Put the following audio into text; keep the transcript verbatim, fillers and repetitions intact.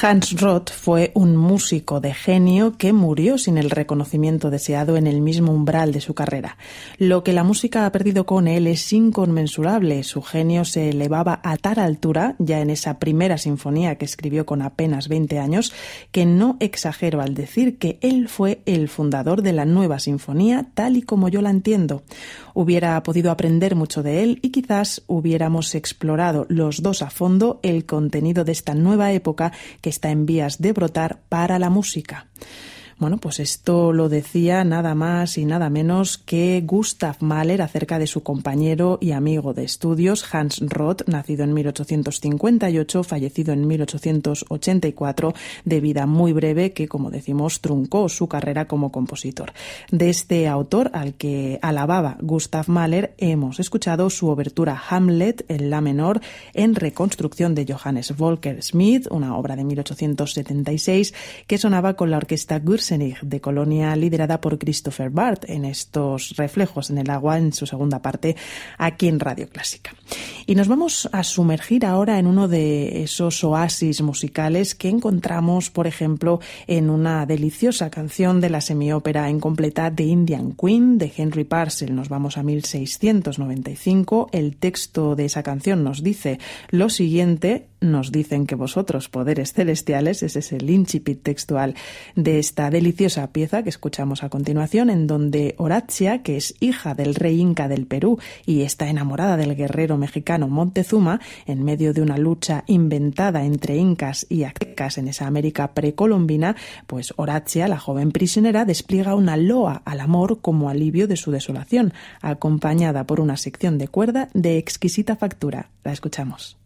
Hans Roth fue un músico de genio que murió sin el reconocimiento deseado en el mismo umbral de su carrera. Lo que la música ha perdido con él es inconmensurable. Su genio se elevaba a tal altura, ya en esa primera sinfonía que escribió con apenas veinte años, que no exagero al decir que él fue el fundador de la nueva sinfonía tal y como yo la entiendo. Hubiera podido aprender mucho de él y quizás hubiéramos explorado los dos a fondo el contenido de esta nueva época que está en vías de brotar para la música. Bueno, pues esto lo decía nada más y nada menos que Gustav Mahler acerca de su compañero y amigo de estudios, Hans Roth, nacido en mil ochocientos cincuenta y ocho, fallecido en mil ochocientos ochenta y cuatro, de vida muy breve que, como decimos, truncó su carrera como compositor. De este autor, al que alababa Gustav Mahler, hemos escuchado su obertura Hamlet en la menor, en reconstrucción de Johannes Volker Schmidt, una obra de mil ochocientos setenta y seis, que sonaba con la orquesta Gürsen de Colonia, liderada por Christopher Barth, en estos Reflejos en el agua, en su segunda parte, aquí en Radio Clásica. Y nos vamos a sumergir ahora en uno de esos oasis musicales que encontramos, por ejemplo, en una deliciosa canción de la semiópera incompleta de Indian Queen, de Henry Purcell. Nos vamos a mil seiscientos noventa y cinco. El texto de esa canción nos dice lo siguiente: nos dicen que vosotros, poderes celestiales, ese es el incipit textual de esta deliciosa pieza que escuchamos a continuación, en donde Horatia, que es hija del rey inca del Perú y está enamorada del guerrero mexicano Montezuma, en medio de una lucha inventada entre incas y aztecas en esa América precolombina, pues Horatia, la joven prisionera, despliega una loa al amor como alivio de su desolación, acompañada por una sección de cuerda de exquisita factura. La escuchamos.